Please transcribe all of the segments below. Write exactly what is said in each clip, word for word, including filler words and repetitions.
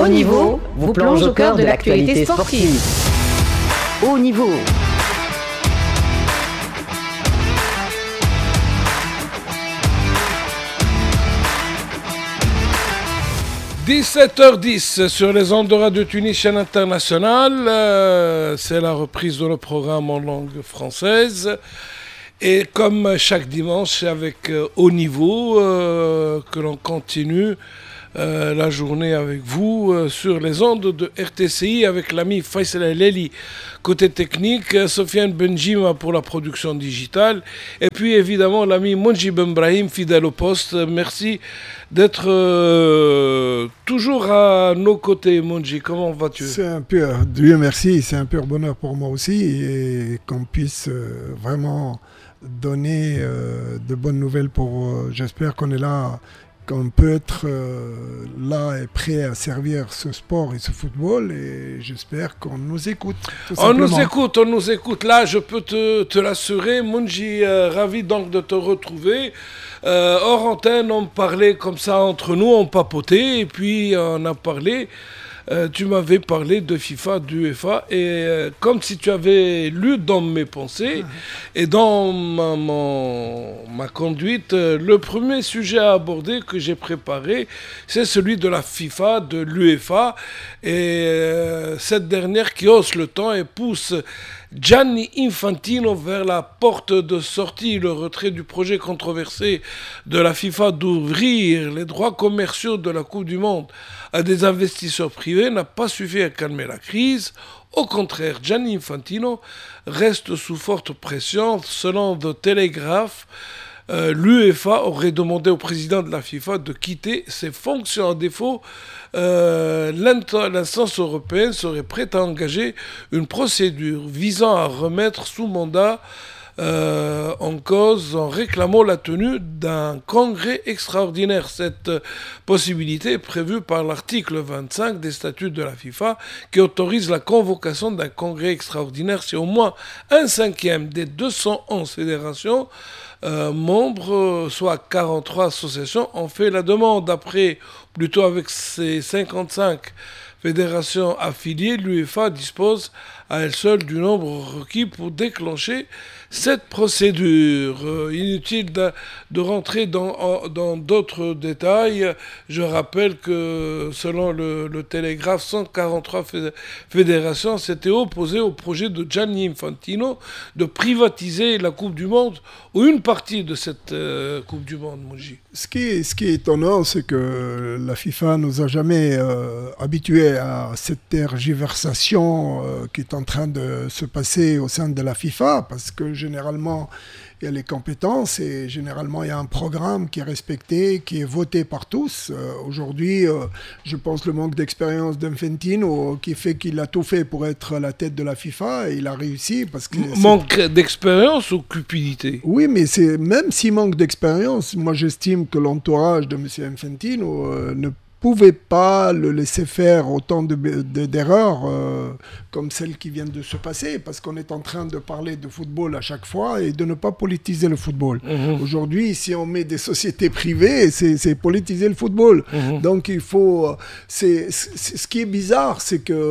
Haut Niveau vous plonge au cœur de l'actualité sportive. Haut Niveau. dix-sept heures dix sur les ondes de Radio Tunis, chaîne internationale. Euh, c'est la reprise de nos programmes en langue française. Et comme chaque dimanche, c'est avec euh, Haut Niveau euh, que l'on continue euh, la journée avec vous euh, sur les ondes de R T C I avec l'ami Faisal El-Eli côté technique, Sofiane Benjima pour la production digitale et puis évidemment l'ami Monji Benbrahim, fidèle au poste. Merci d'être euh, toujours à nos côtés, Monji. Comment vas-tu? C'est un pur, Dieu merci, c'est un pur bonheur pour moi aussi et qu'on puisse euh, vraiment donner euh, de bonnes nouvelles pour, euh, j'espère qu'on est là, qu'on peut être euh, là et prêt à servir ce sport et ce football et j'espère qu'on nous écoute. Tout on simplement. nous écoute, on nous écoute. Là, je peux te, te l'assurer, Monji, euh, ravi donc de te retrouver. Euh, hors antenne, on parlait comme ça entre nous, on papotait et puis on a parlé. Euh, tu m'avais parlé de FIFA, d'UEFA, et euh, comme si tu avais lu dans mes pensées et dans ma, mon, ma conduite, euh, le premier sujet à aborder que j'ai préparé, c'est celui de la FIFA, de l'UEFA, et euh, cette dernière qui hausse le temps et pousse Gianni Infantino vers la porte de sortie. Le retrait du projet controversé de la FIFA d'ouvrir les droits commerciaux de la Coupe du Monde à des investisseurs privés n'a pas suffi à calmer la crise. Au contraire, Gianni Infantino reste sous forte pression. Selon The Telegraph, euh, l'UEFA aurait demandé au président de la FIFA de quitter ses fonctions. À défaut, euh, l'instance européenne serait prête à engager une procédure visant à remettre sous mandat Euh, en cause en réclamant la tenue d'un congrès extraordinaire. Cette possibilité est prévue par l'article vingt-cinq des statuts de la FIFA qui autorise la convocation d'un congrès extraordinaire si au moins un cinquième des deux cent onze fédérations euh, membres, soit quarante-trois associations, ont fait la demande. Après, plutôt avec ses cinquante-cinq fédérations affiliées, l'UEFA dispose à elle seule du nombre requis pour déclencher cette procédure. Euh, inutile de, de rentrer dans, dans d'autres détails. Je rappelle que selon le, le Télégraphe, cent quarante-trois fédérations s'étaient opposées au projet de Gianni Infantino de privatiser la Coupe du Monde ou une partie de cette euh, Coupe du Monde, Monji. Ce qui est, ce qui est étonnant, c'est que la FIFA nous a jamais euh, habitués à cette tergiversation euh, qui est en train de se passer au sein de la FIFA, parce que généralement, il y a les compétences et généralement, il y a un programme qui est respecté, qui est voté par tous. Euh, aujourd'hui, euh, je pense le manque d'expérience d'Infantino qui fait qu'il a tout fait pour être à la tête de la FIFA et il a réussi. Parce que M- manque d'expérience ou cupidité? Oui, mais c'est, même s'il manque d'expérience, moi j'estime que l'entourage de M. Infantino euh, ne pouvait pas le laisser faire autant de, de, d'erreurs euh, comme celles qui viennent de se passer, parce qu'on est en train de parler de football à chaque fois et de ne pas politiser le football. Mmh. Aujourd'hui, si on met des sociétés privées, c'est, c'est politiser le football. Mmh. Donc il faut... C'est, c'est, ce qui est bizarre, c'est que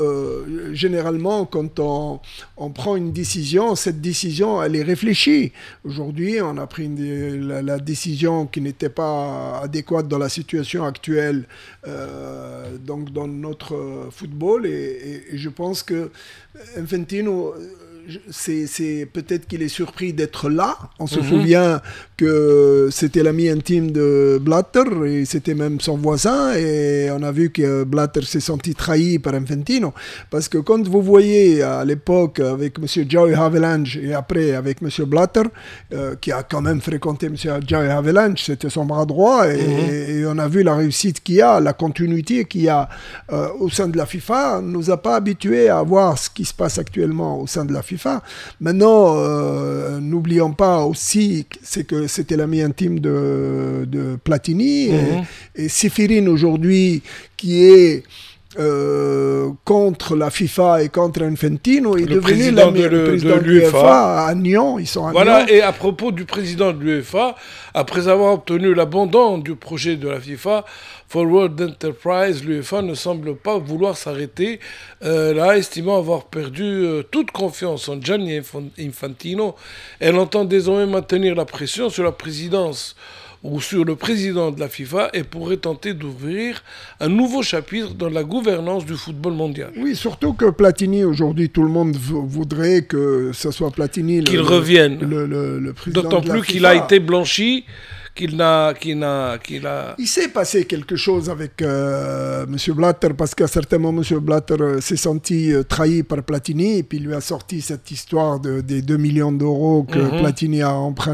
euh, généralement, quand on, on prend une décision, cette décision, elle est réfléchie. Aujourd'hui, on a pris une, la, la décision qui n'était pas adéquate dans la situation actuelle Euh, donc dans notre football et, et, et je pense que Infantino c'est, c'est peut-être qu'il est surpris d'être là. On se mm-hmm. souvient que c'était l'ami intime de Blatter et c'était même son voisin et on a vu que Blatter s'est senti trahi par Infantino parce que quand vous voyez à l'époque avec M. Joey Havelange et après avec M. Blatter euh, qui a quand même fréquenté M. Joey Havelange, c'était son bras droit et, mm-hmm. et on a vu la réussite qu'il y a, la continuité qu'il y a euh, au sein de la FIFA. On ne nous a pas habitués à voir ce qui se passe actuellement au sein de la FIFA. Maintenant, euh, n'oublions pas aussi c'est que c'était l'ami intime de, de Platini mmh. et, et Séphirine aujourd'hui qui est euh, contre la FIFA et contre Infantino. Il est le devenu président le, de, le président de de l'UEFA l'UEFA à Nyon. Ils sont à Voilà, Nyon. et à propos du président de l'UEFA, après avoir obtenu l'abandon du projet de la FIFA, Forward Enterprise, l'UEFA ne semble pas vouloir s'arrêter euh, là, estimant avoir perdu euh, toute confiance en Gianni Infantino. Elle entend désormais maintenir la pression sur la présidence ou sur le président de la FIFA et pourrait tenter d'ouvrir un nouveau chapitre dans la gouvernance du football mondial. Oui, surtout que Platini, aujourd'hui, tout le monde v- voudrait que ce soit Platini Qu'il le, revienne. le, le, le président D'autant de la plus FIFA. qu'il a été blanchi, qu'il n'a, qu'il n'a, qu'il a... Il s'est passé quelque chose avec euh, M. Blatter, parce qu'à certains moments, M. Blatter euh, s'est senti euh, trahi par Platini, et puis il lui a sorti cette histoire de, des deux millions d'euros que Mm-hmm. Platini a emprunté